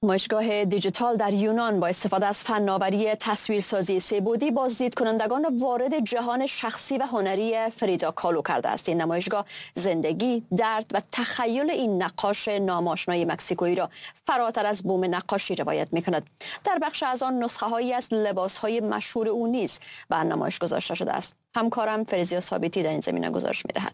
نمایشگاه دیجیتال در یونان با استفاده از فناوری تصویرسازی سه‌بعدی بازدید کنندگان وارد جهان شخصی و هنری فریدا کالو کرده است. این نمایشگاه زندگی، درد و تخیل این نقاش ناماشنای مکزیکویی را فراتر از بوم نقاشی روایت می‌کند. در بخش از آن نسخه‌هایی از لباس‌های مشهور او نیز به نمایش گذاشته شده است. همکارم فرزیا ثابتی در این زمینه گزارش می‌دهد.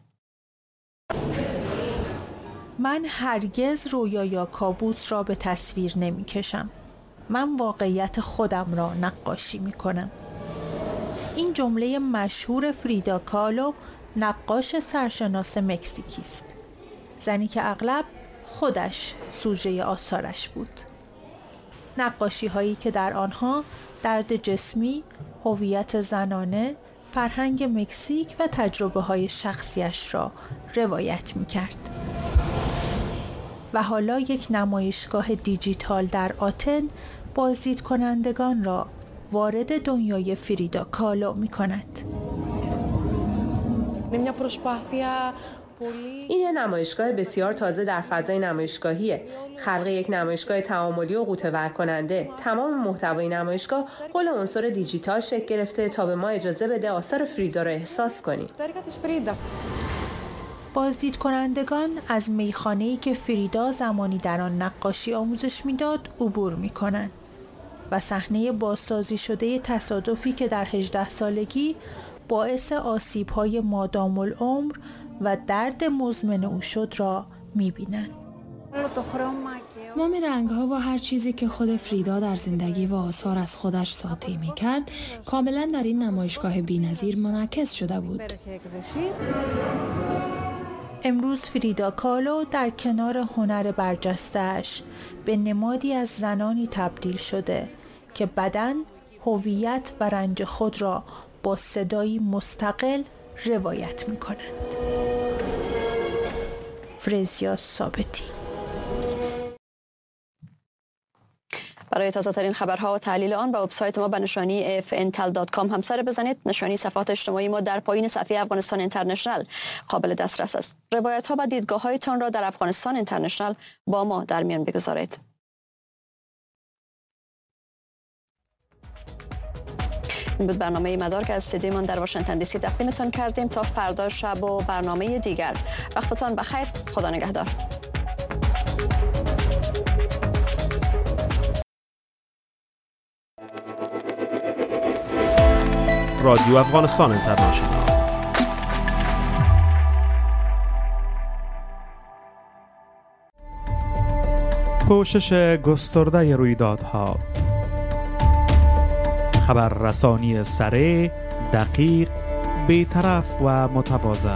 من هرگز رویا یا کابوس را به تصویر نمی کشم. من واقعیت خودم را نقاشی می کنم. این جمله مشهور فریدا کالو، نقاش سرشناس مکزیکی است. زنی که اغلب خودش سوژه آثارش بود. نقاشی هایی که در آنها درد جسمی، هویت زنانه، فرهنگ مکزیک و تجربه های شخصیش را روایت می کرد. و حالا یک نمایشگاه دیجیتال در آتن بازدید کنندگان را وارد دنیای فریدا کالو می کند. این یه نمایشگاه بسیار تازه در فضای نمایشگاهیه. خلق یک نمایشگاه تعاملی و غوطه‌ور کننده. تمام محتوای نمایشگاه حول عنصر دیجیتال شکل گرفته تا به ما اجازه بده آثار فریدا را احساس کنیم. بازدید کنندگان از میخانه‌ای که فریدا زمانی در آن نقاشی آموزش میداد عبور می‌کنند و صحنه بازسازی شده تصادفی که در 18 سالگی باعث آسیب‌های مادام العمر و درد مزمن او شد را می‌بینند. تمام رنگ‌ها و هر چیزی که خود فریدا در زندگی و آثار از خودش ساطع می‌کرد کاملاً در این نمایشگاه بی‌نظیر منعکس شده بود. امروز فریدا کالو در کنار هنر برجسته‌اش به نمادی از زنانی تبدیل شده که بدن، هویت و رنج خود را با صدایی مستقل روایت می‌کنند. فرزیا ثابتی. برای تازه‌ترین خبرها و تحلیل آن به وبسایت ما به نشانی fntel.com هم سر بزنید. نشانی صفحات اجتماعی ما در پایین صفحه افغانستان اینترنشنال قابل دسترس است. روایت‌ها و دیدگاه‌هایتان را در افغانستان اینترنشنال با ما در میان بگذارید. این بود برنامه مدار که از استودیومان در واشنگتن دی سی تقدیمتان کردیم. تا فردا شب و برنامه دیگر، وقتتان بخیر. خدا نگهدار. رادیو افغانستان اینترنشنال. پوشش گسترده رویدادها، خبررسانی سریع، دقیق، بی‌طرف و متوازن.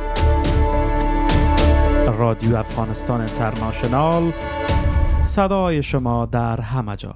رادیو افغانستان اینترنشنال، صدای شما در همه جا.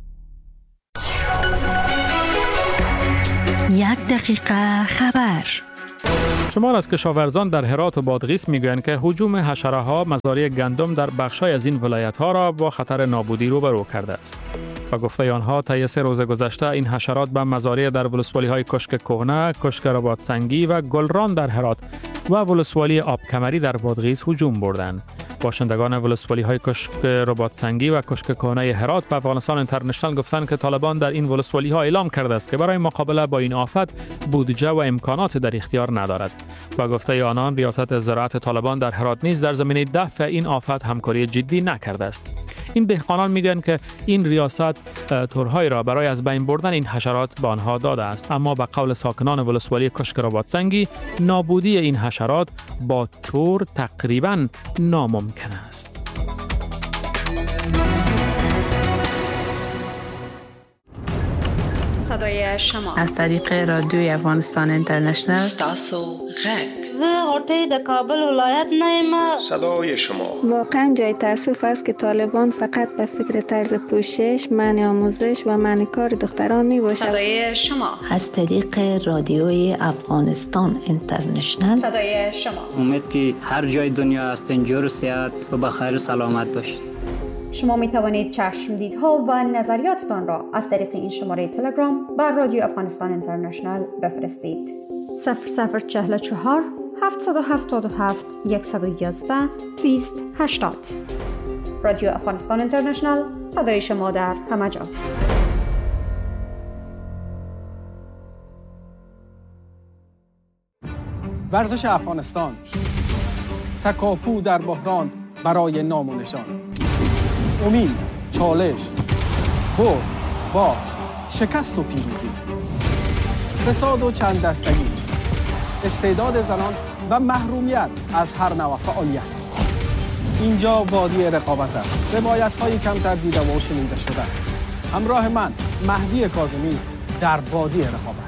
1 دقیقه خبر. شمار از کشاورزان در هرات و بادغیس میگویند که هجوم حشره‌ها مزارع گندم در بخش‌های از این ولایت‌ها را با خطر نابودی روبرو کرده است. و گفته آنها طی 3 روز گذشته این حشرات به مزارع در ولسوالی‌های کشک کهنه، کشک رباطسنگی و گلران در هرات و ولسوالی آبکمری در بادغیس هجوم بردند. باشندگان ولسوالی‌های کشک رباطسنگی و کشک کهنه هرات به افغانستان اینترنشنال گفتند که طالبان در این ولسوالی‌ها اعلام کرده است که برای مقابله با این آفت بودجه و امکانات در اختیار ندارد. و گفته آنان ریاست زراعت طالبان در هرات نیز در زمینه دفع این آفت همکاری جدی نکرده است. این دهقانان میگویند که این ریاست تورهای را برای از بین بردن این حشرات به آنها داده است، اما به قول ساکنان ولسوالی کشک رباطسنگی نابودی این حشرات با تور تقریباً ناممکن است. صدای شما از طریق رادیوی افغانستان اینترنشنال. تاسو غږ زه غوټۍ د کابل ولایت نه یم. صدای شما. واقعا جای تأسف است که طالبان فقط به فکر طرز پوشش، منع آموزش و منع کار دختران می باشد. صدای شما. از طریق رادیوی افغانستان اینترنشنال. صدای شما. امید که هر جای دنیا هستین جور و صحت و بخیر سلامت باشید. شما می توانید چشمدیدها و نظریاتتان را از طریق این شماره تلگرام بر رادیو افغانستان اینترنشنال بفرستید. 0044 777 111 2080. رادیو افغانستان اینترنشنال صدای شما در همه جا. ورزش افغانستان، تکاپو در بحران برای نام و نشان، امید، چالش، برد، باخت، شکست و پیروزی، فساد و چند دستگی، استعداد زنان و محرومیت از هر نوع فعالیت. اینجا وادی رقابت است. روایت‌های کمتر دیده و شنیده شده. همراه من مهدی کاظمی در وادی رقابت.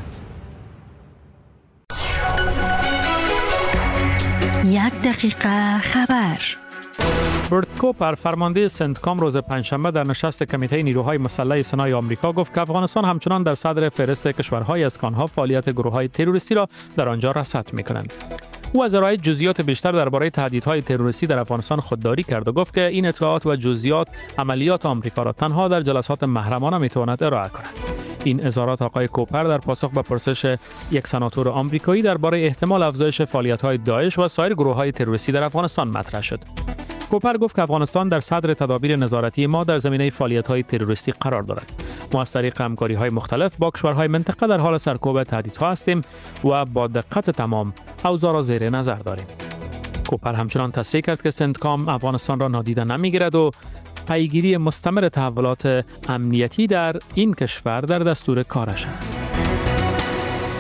یک دقیقه خبر. برت کوپر فرمانده سنتکام روز پنجشنبه در نشست کمیته نیروهای مسلح سنای آمریکا گفت که افغانستان همچنان در صدر فهرست کشورهایی است که آنها فعالیت گروه‌های تروریستی را در آنجا رصد می‌کنند. او از ارائه جزئیات بیشتر درباره تهدیدهای تروریستی در افغانستان خودداری کرد و گفت که این اطلاعات و جزئیات عملیات آمریکا را تنها در جلسات محرمانه می‌تواند ارائه کند. این اظهارات آقای کوپر در پاسخ به پرسش یک سناتور آمریکایی درباره احتمال افزایش فعالیت‌های داعش و سایر گروه‌های تروریستی در افغانستان مطرح شد. کوپر گفت که افغانستان در صدر تدابیر نظارتی ما در زمینه فعالیت‌های تروریستی قرار دارد. ما از طریق همکاری‌های مختلف با کشورهای منطقه در حال سرکوب تهدیدها هستیم و با دقت تمام اوضاع را زیر نظر داریم. کوپر همچنان تصریح کرد که سنتکام افغانستان را نادیده نمی‌گیرد و پیگیری مستمر تحولات امنیتی در این کشور در دستور کارش است.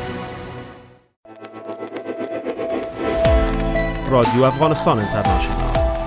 رادیو افغانستان اینترنشنال